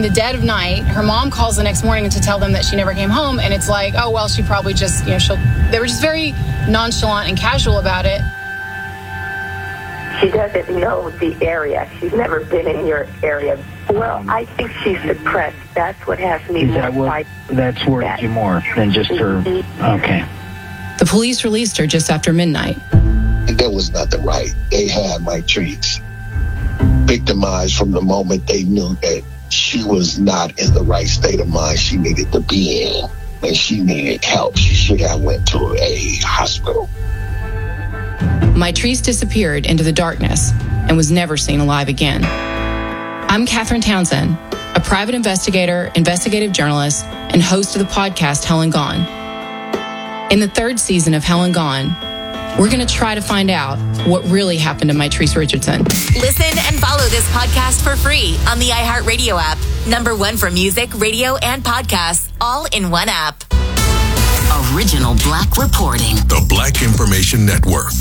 in the dead of night. Her mom calls the next morning to tell them that she never came home. And it's like, oh, well, she probably just, they were just very nonchalant and casual about it. She doesn't know the area. She's never been in your area. Well, I think she's suppressed. That's what has me more. That's worried you more than just her. Okay. The police released her just after midnight. There was nothing right. They had my treats victimized from the moment they knew that she was not in the right state of mind she needed to be in, and she needed help. She should have went to a hospital. Mitrice disappeared into the darkness and was never seen alive again. I'm Catherine Townsend, a private investigator, investigative journalist, and host of the podcast Hell and Gone. In the third season of Hell and Gone, we're going to try to find out what really happened to Mitrice Richardson. Listen and follow this podcast for free on the iHeartRadio app. #1 for music, radio, and podcasts, all in one app. Original Black reporting. The Black Information Network.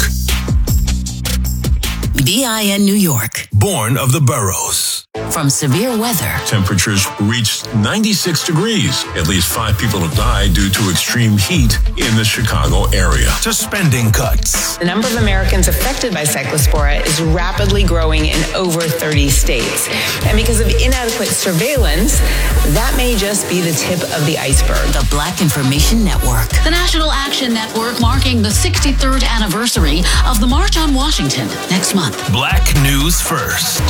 BIN New York. Born of the boroughs. From severe weather. Temperatures reached 96 degrees. At least 5 people have died due to extreme heat in the Chicago area. To spending cuts. The number of Americans affected by Cyclospora is rapidly growing in over 30 states. And because of inadequate surveillance, that may just be the tip of the iceberg. The Black Information Network. The National Action Network marking the 63rd anniversary of the March on Washington next month. Black News First.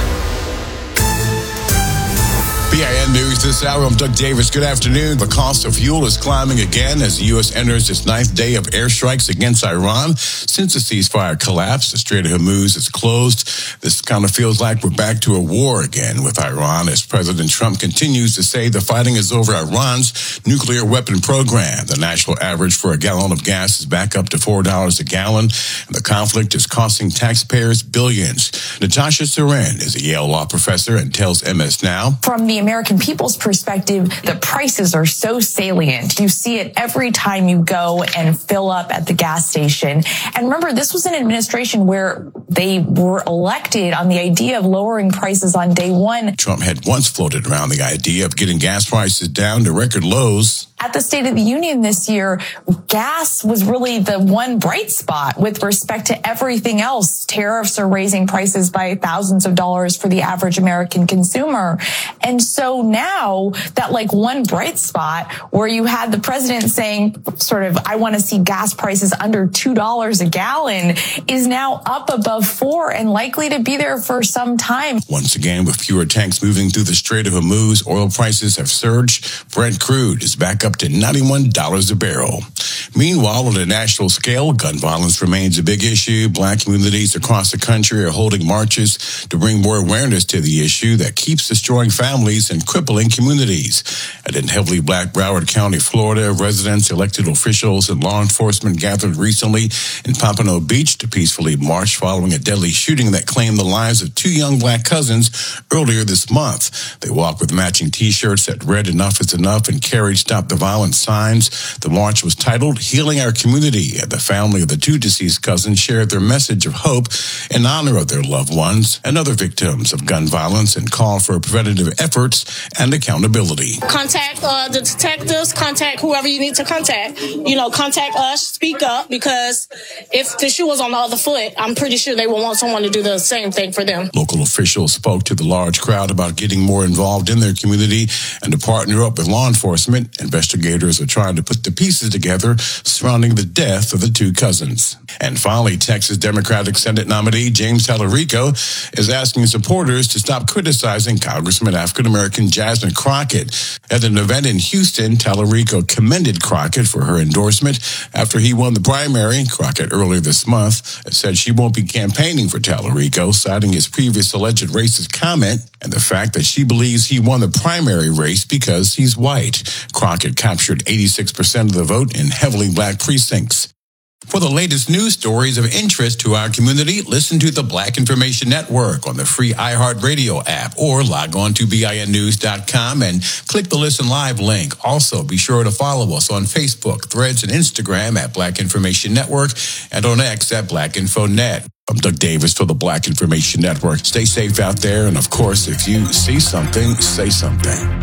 BIN News this hour. I'm Doug Davis. Good afternoon. The cost of fuel is climbing again as the U.S. enters its 9th day of airstrikes against Iran. Since the ceasefire collapsed, the Strait of Hormuz is closed. This kind of feels like we're back to a war again with Iran as President Trump continues to say the fighting is over Iran's nuclear weapon program. The national average for a gallon of gas is back up to $4 a gallon, and the conflict is costing taxpayers billions. Natasha Soren is a Yale law professor and tells MS Now. From the American people's perspective, the prices are so salient. You see it every time you go and fill up at the gas station. And remember, this was an administration where they were elected on the idea of lowering prices on day one. Trump had once floated around the idea of getting gas prices down to record lows. At the State of the Union this year, gas was really the one bright spot with respect to everything else. Tariffs are raising prices by thousands of dollars for the average American consumer. And so now that one bright spot where you had the president saying I want to see gas prices under $2 a gallon is now up above $4 and likely to be there for some time. Once again, with fewer tanks moving through the Strait of Hormuz, oil prices have surged. Brent crude is back up to $91 a barrel. Meanwhile, on a national scale, gun violence remains a big issue. Black communities across the country are holding marches to bring more awareness to the issue that keeps destroying families and crippling communities. And in heavily black Broward County, Florida, residents, elected officials, and law enforcement gathered recently in Pompano Beach to peacefully march following a deadly shooting that claimed the lives of 2 young black cousins earlier this month. They walked with matching T-shirts that read "Enough is Enough" and carried "Stop the Violence" signs. The march was titled "Healing Our Community," and the family of the 2 deceased cousins shared their message of hope in honor of their loved ones and other victims of gun violence and called for preventative efforts and accountability. Contact the detectives, contact whoever you need to contact. Contact us, speak up, because if the shoe was on the other foot, I'm pretty sure they will want someone to do the same thing for them. Local officials spoke to the large crowd about getting more involved in their community and to partner up with law enforcement. Investigators are trying to put the pieces together surrounding the death of the 2 cousins. And finally, Texas Democratic Senate nominee James Tallarico is asking supporters to stop criticizing Congressman African-American Jasmine Crockett. At an event in Houston, Tallarico commended Crockett for her endorsement after he won the primary. Crockett earlier this month said she won't be campaigning for Tallarico, citing his previous alleged racist comment and the fact that she believes he won the primary race because he's white. Crockett captured 86% of the vote in heavily black precincts. For the latest news stories of interest to our community, listen to the Black Information Network on the free iHeartRadio app or log on to BINnews.com and click the Listen Live link. Also, be sure to follow us on Facebook, Threads, and Instagram at Black Information Network and on X at BlackInfoNet. I'm Doug Davis for the Black Information Network. Stay safe out there. And of course, if you see something, say something.